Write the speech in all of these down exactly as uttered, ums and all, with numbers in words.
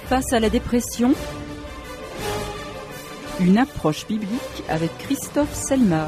Face à la dépression, une approche biblique avec Christophe Selmar.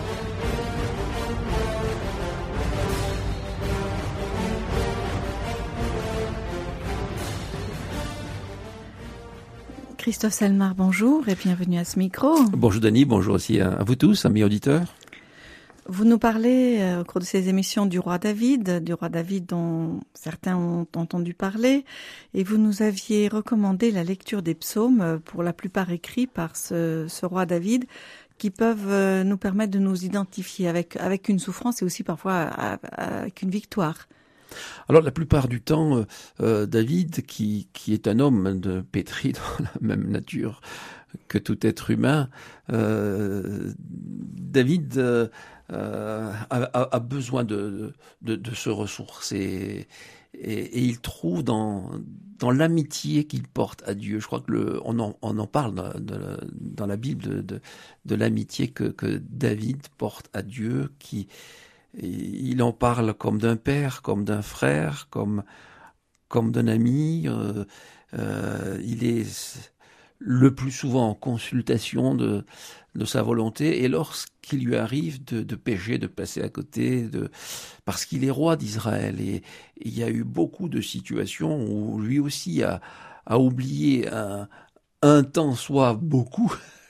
Christophe Selmar, bonjour et bienvenue à ce micro. Bonjour Dany, bonjour aussi à vous tous, amis auditeurs. Vous nous parlez euh, au cours de ces émissions du roi David, du roi David dont certains ont entendu parler, et vous nous aviez recommandé la lecture des psaumes, pour la plupart écrits par ce, ce roi David, qui peuvent euh, nous permettre de nous identifier avec, avec une souffrance et aussi parfois avec une victoire. Alors la plupart du temps, euh, David, qui, qui est un homme de pétri dans la même nature que tout être humain, euh, David euh, a, a, a besoin de, de, de se ressourcer et, et il trouve dans, dans l'amitié qu'il porte à Dieu. Je crois que le, on, en, on en parle dans, de, dans la Bible de, de, de l'amitié que, que David porte à Dieu, qui il en parle comme d'un père, comme d'un frère, comme comme d'un ami. Euh, euh, il est le plus souvent en consultation de de sa volonté. Et lorsqu'il lui arrive de, de pécher, de passer à côté, de parce qu'il est roi d'Israël, et, et il y a eu beaucoup de situations où lui aussi a a oublié un un temps soit beaucoup.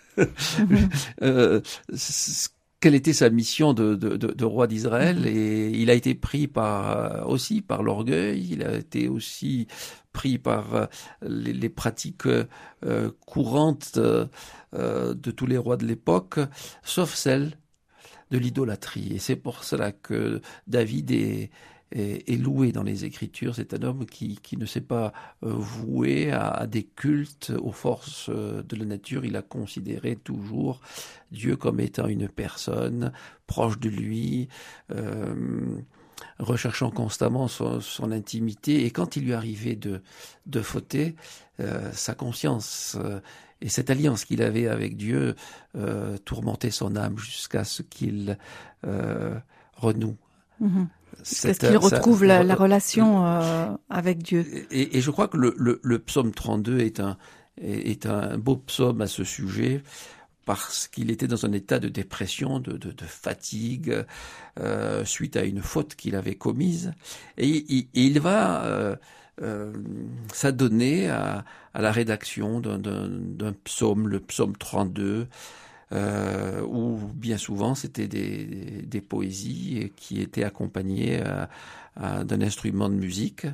euh, Quelle était sa mission de, de, de, de roi d'Israël? Mmh. Et il a été pris par aussi par l'orgueil, il a été aussi pris par les, les pratiques euh, courantes euh, de tous les rois de l'époque, sauf celle de l'idolâtrie. Et c'est pour cela que David est, est, est loué dans les Écritures. C'est un homme qui, qui ne s'est pas voué à, à des cultes aux forces de la nature. Il a considéré toujours Dieu comme étant une personne proche de lui, euh, recherchant constamment son, son intimité. Et quand il lui arrivait de, de fauter, euh, sa conscience euh, et cette alliance qu'il avait avec Dieu euh, tourmentait son âme jusqu'à ce qu'il euh, renoue. Mmh. Est-ce qu'il retrouve ça, la, la relation euh, avec Dieu? Et, et je crois que le, le, le psaume trente-deux est un, est un beau psaume à ce sujet, parce qu'il était dans un état de dépression, de, de, de fatigue, euh, suite à une faute qu'il avait commise. Et, et, et il va euh, euh, s'adonner à, à la rédaction d'un, d'un, d'un psaume, le psaume trente-deux, euh, où bien souvent c'était des, des, des poésies qui étaient accompagnées à, à, d'un instrument de musique.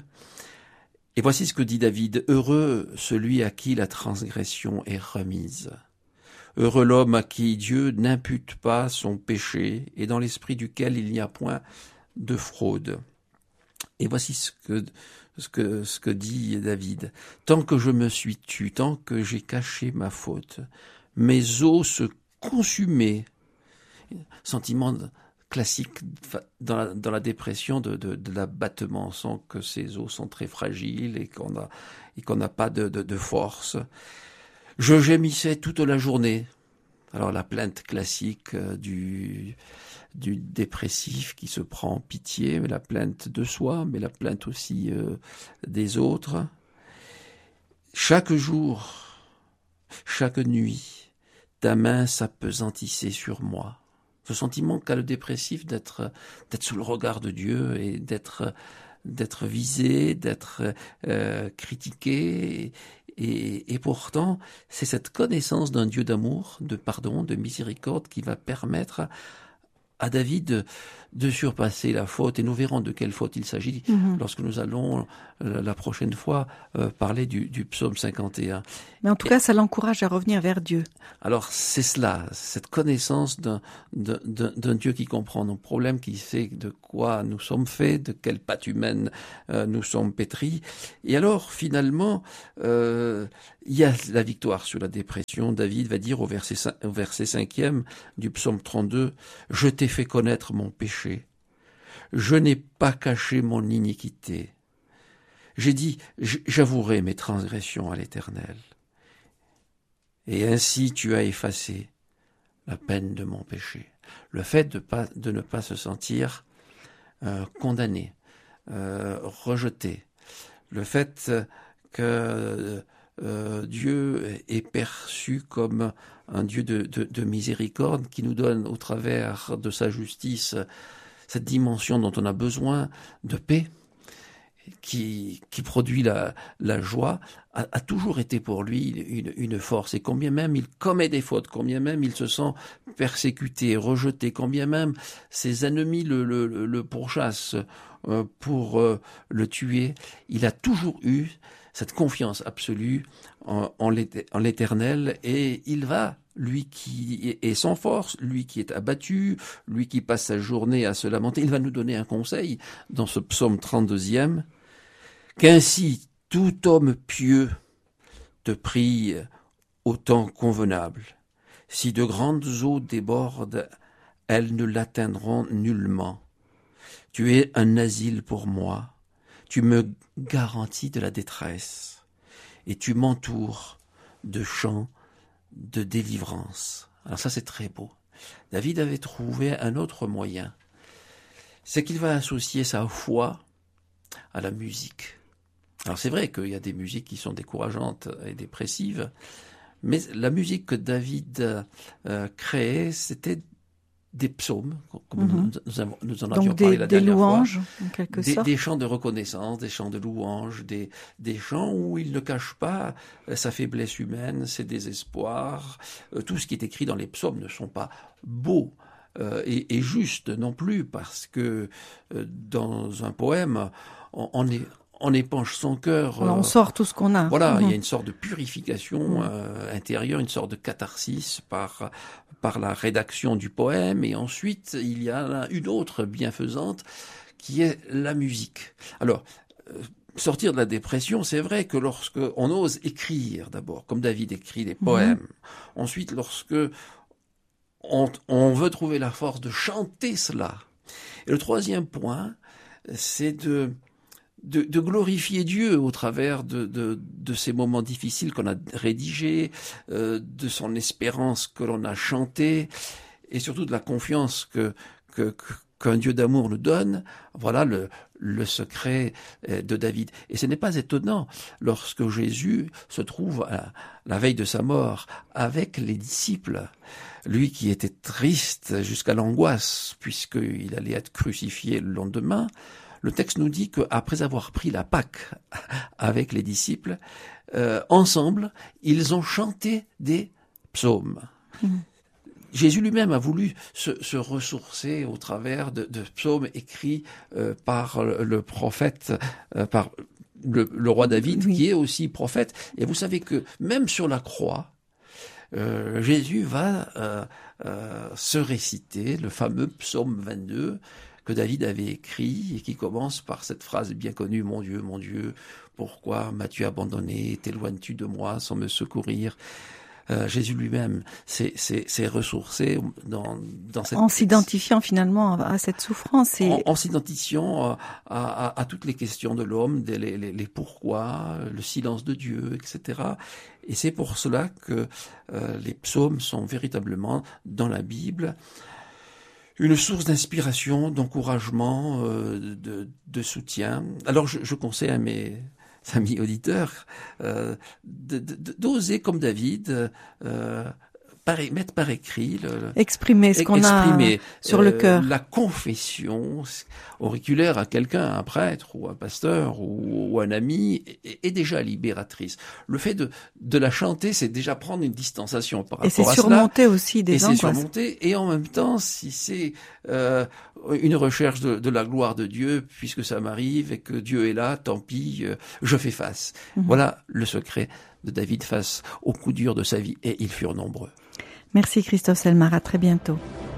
Et voici ce que dit David: « Heureux celui à qui la transgression est remise. Heureux l'homme à qui Dieu n'impute pas son péché et dans l'esprit duquel il n'y a point de fraude. » Et voici ce que, ce que, ce que dit David. « Tant que je me suis tu, tant que j'ai caché ma faute, mes os se consumaient. » Sentiment classique dans la, dans la dépression de, de, de l'abattement. On sent que ces os sont très fragiles et qu'on a, et qu'on n'a pas de, de, de force. Je gémissais toute la journée. Alors la plainte classique euh, du, du dépressif qui se prend pitié, mais la plainte de soi, mais la plainte aussi euh, des autres. Chaque jour, chaque nuit, ta main s'appesantissait sur moi. Ce sentiment qu'a le dépressif d'être, d'être sous le regard de Dieu et d'être, d'être visé, d'être euh, critiqué. Et, et pourtant, c'est cette connaissance d'un Dieu d'amour, de pardon, de miséricorde qui va permettre à, à David de, de surpasser la faute. Et nous verrons de quelle faute il s'agit mmh. lorsque nous allons euh, la prochaine fois euh, parler du, du psaume cinquante et un. Mais en tout et, cas, ça l'encourage à revenir vers Dieu. Alors c'est cela, cette connaissance d'un, d'un, d'un Dieu qui comprend nos problèmes, qui sait de quoi nous sommes faits, de quelle pâte humaine euh, nous sommes pétris. Et alors finalement, euh, il y a la victoire sur la dépression. David va dire au verset, au verset cinquième du psaume trente-deux, « Je t'ai fait connaître mon péché, je n'ai pas caché mon iniquité. J'ai dit, j'avouerai mes transgressions à l'Éternel. Et ainsi tu as effacé la peine de mon péché. » Le fait de, pas, de ne pas se sentir euh, condamné, euh, rejeté, le fait que euh, Dieu est perçu comme un Dieu de, de, de miséricorde qui nous donne au travers de sa justice cette dimension dont on a besoin de paix, qui, qui produit la, la joie, a, a toujours été pour lui une, une force. Et combien même il commet des fautes, combien même il se sent persécuté, rejeté, combien même ses ennemis le, le, le pourchassent euh, pour euh, le tuer, il a toujours eu cette confiance absolue en, en l'Éternel, et il va, lui qui est sans force, lui qui est abattu, lui qui passe sa journée à se lamenter, il va nous donner un conseil dans ce psaume trente-deuxième, qu'ainsi tout homme pieux te prie au temps convenable. Si de grandes eaux débordent, elles ne l'atteindront nullement. Tu es un asile pour moi, tu me garantis de la détresse, et tu m'entoures de chants de délivrance. Alors ça, c'est très beau. David avait trouvé un autre moyen. C'est qu'il va associer sa foi à la musique. Alors c'est vrai qu'il y a des musiques qui sont décourageantes et dépressives, mais la musique que David euh, créait, c'était des psaumes, comme mm-hmm. nous, nous, avons, nous en avions Donc des, parlé la des dernière louanges, fois. En quelque des, sorte. Des chants de reconnaissance, des chants de louange, des, des chants où il ne cache pas sa faiblesse humaine, ses désespoirs. Euh, tout ce qui est écrit dans les psaumes ne sont pas beaux euh, et, et justes non plus, parce que euh, dans un poème, on, on est... on épanche son cœur. On sort tout ce qu'on a. Voilà, mmh. il y a une sorte de purification mmh. euh, intérieure, une sorte de catharsis par par la rédaction du poème, et ensuite il y a une autre bienfaisante qui est la musique. Alors, euh, sortir de la dépression, c'est vrai que lorsque on ose écrire d'abord, comme David écrit des poèmes, mmh. ensuite lorsque on, on veut trouver la force de chanter cela. Et le troisième point, c'est de De, de glorifier Dieu au travers de, de, de ces moments difficiles qu'on a rédigés, euh, de son espérance que l'on a chanté, et surtout de la confiance que, que, qu'un Dieu d'amour nous donne. Voilà le, le secret de David. Et ce n'est pas étonnant lorsque Jésus se trouve à la veille de sa mort avec les disciples, lui qui était triste jusqu'à l'angoisse puisqu'il allait être crucifié le lendemain. Le texte nous dit qu'après avoir pris la Pâque avec les disciples, euh, ensemble, ils ont chanté des psaumes. Mmh. Jésus lui-même a voulu se, se ressourcer au travers de, de psaumes écrits euh, par le, le prophète, euh, par le, le roi David, oui. qui est aussi prophète. Et vous savez que même sur la croix, euh, Jésus va euh, euh, se réciter le fameux psaume vingt-deux, que David avait écrit et qui commence par cette phrase bien connue: « Mon Dieu, mon Dieu, pourquoi m'as-tu abandonné? T'éloignes-tu de moi sans me secourir ?» euh, Jésus lui-même s'est, s'est, s'est ressourcé dans, dans cette... En s'identifiant finalement à cette souffrance. Et... En, en s'identifiant à, à, à toutes les questions de l'homme, les, les, les pourquoi, le silence de Dieu, et cetera. Et c'est pour cela que euh, les psaumes sont véritablement dans la Bible une source d'inspiration, d'encouragement, euh, de, de soutien. Alors je, je conseille à mes amis auditeurs euh, de, de, d'oser, comme David, euh, par, mettre par écrit, le, exprimer ce qu'on exprimer, a sur euh, le cœur. La confession auriculaire à quelqu'un, un prêtre ou un pasteur ou, ou un ami, est, est déjà libératrice. Le fait de, de la chanter, c'est déjà prendre une distanciation par rapport à cela. Et c'est surmonter aussi des et angoisses. Et c'est surmonter, et en même temps, si c'est euh, une recherche de, de la gloire de Dieu, puisque ça m'arrive et que Dieu est là, tant pis, euh, je fais face. Mmh. Voilà le secret de David face aux coups durs de sa vie, et ils furent nombreux. Merci Christophe Selmar, à très bientôt.